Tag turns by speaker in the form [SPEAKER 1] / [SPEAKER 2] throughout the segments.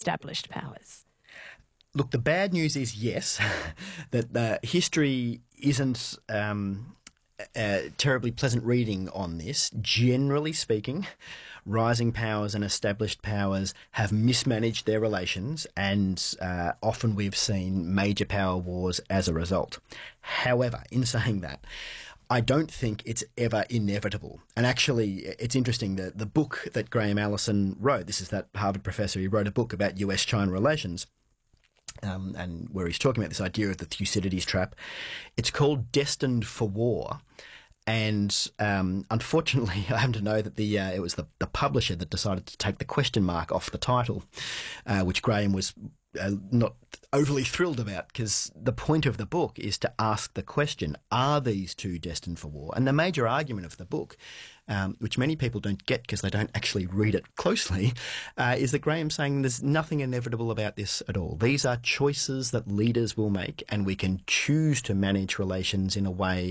[SPEAKER 1] established powers?
[SPEAKER 2] Look, the bad news is, yes, that history isn't terribly pleasant reading on this. Generally speaking, rising powers and established powers have mismanaged their relations, and often we've seen major power wars as a result. However, in saying that, I don't think it's ever inevitable. And actually, it's interesting that the book that Graham Allison wrote, this is that Harvard professor, he wrote a book about US-China relations, and where he's talking about this idea of the Thucydides trap. It's called Destined for War. And unfortunately, I happen to know that it was the publisher that decided to take the question mark off the title, which Graham was not overly thrilled about, because the point of the book is to ask the question, are these two destined for war? And the major argument of the book, which many people don't get because they don't actually read it closely, is that Graham's saying there's nothing inevitable about this at all. These are choices that leaders will make, and we can choose to manage relations in a way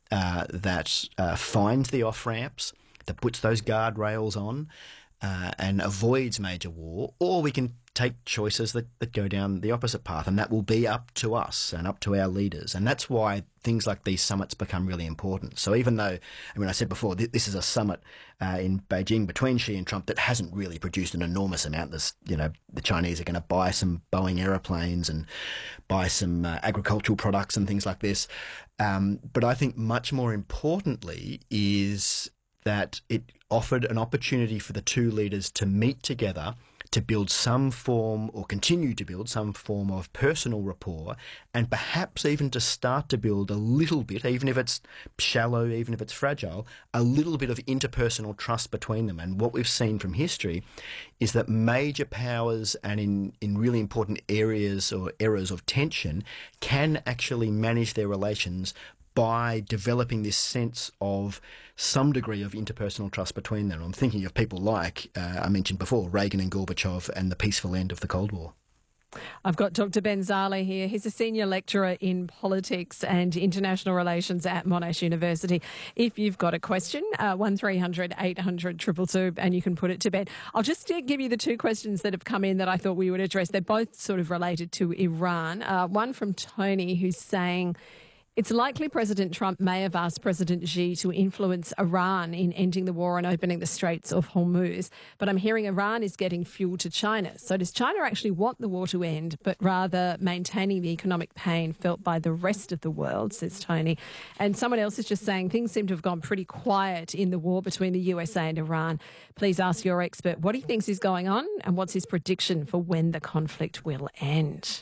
[SPEAKER 2] that finds the off-ramps, that puts those guardrails on, and avoids major war, or we can take choices that go down the opposite path, and that will be up to us and up to our leaders. And that's why things like these summits become really important. So even though, I said before, this is a summit in Beijing between Xi and Trump that hasn't really produced an enormous amount. The Chinese are going to buy some Boeing aeroplanes and buy some agricultural products and things like this. But I think much more importantly is that it offered an opportunity for the two leaders to meet together to build some form, or continue to build some form of personal rapport, and perhaps even to start to build a little bit, even if it's shallow, even if it's fragile, a little bit of interpersonal trust between them. And what we've seen from history is that major powers, and in really important areas or eras of tension, can actually manage their relations by developing this sense of some degree of interpersonal trust between them. I'm thinking of people like, I mentioned before, Reagan and Gorbachev, and the peaceful end of the Cold War.
[SPEAKER 1] I've got Dr. Ben Zali here. He's a senior lecturer in politics and international relations at Monash University. If you've got a question, 1300 800 222, and you can put it to Ben. I'll just give you the two questions that have come in that I thought we would address. They're both sort of related to Iran. One from Tony, who's saying, it's likely President Trump may have asked President Xi to influence Iran in ending the war and opening the Straits of Hormuz. But I'm hearing Iran is getting fuel to China. So does China actually want the war to end, but rather maintaining the economic pain felt by the rest of the world, says Tony. And someone else is just saying things seem to have gone pretty quiet in the war between the USA and Iran. Please ask your expert what he thinks is going on and what's his prediction for when the conflict will end.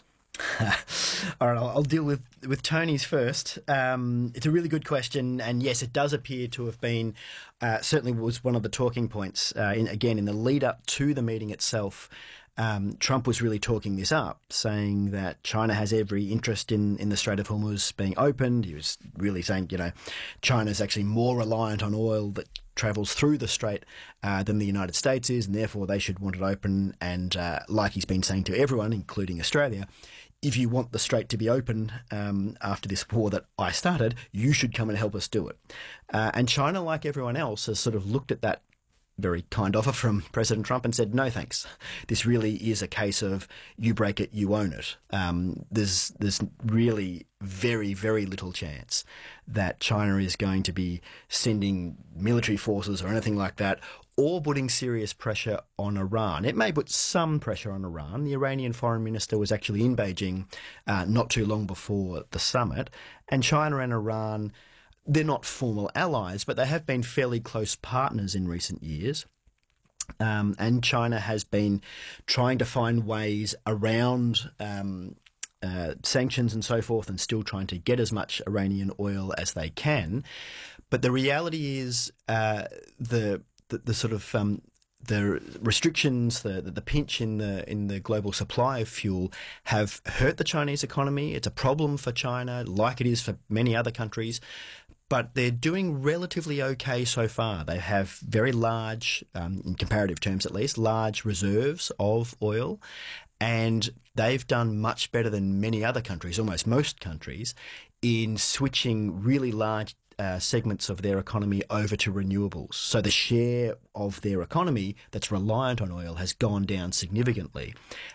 [SPEAKER 2] All right, I'll deal with Tony's first. It's a really good question, and yes, it does appear to have been, certainly was one of the talking points, in the lead up to the meeting itself. Trump was really talking this up, saying that China has every interest in the Strait of Hormuz being opened. He was really saying, China's actually more reliant on oil that travels through the strait than the United States is, and therefore they should want it open. And like he's been saying to everyone, including Australia, if you want the strait to be open after this war that I started, you should come and help us do it. And China, like everyone else, has sort of looked at that very kind offer from President Trump and said, no thanks. This really is a case of you break it, you own it. There's really very, very little chance that China is going to be sending military forces or anything like that, or putting serious pressure on Iran. It may put some pressure on Iran. The Iranian foreign minister was actually in Beijing not too long before the summit, and China and Iran, they're not formal allies, but they have been fairly close partners in recent years. And China has been trying to find ways around sanctions and so forth, and still trying to get as much Iranian oil as they can. But the reality is the restrictions, the pinch in the global supply of fuel have hurt the Chinese economy. It's a problem for China, like it is for many other countries. But they're doing relatively okay so far. They have very large, in comparative terms at least, large reserves of oil. And they've done much better than many other countries, almost most countries, in switching really large segments of their economy over to renewables. So the share of their economy that's reliant on oil has gone down significantly.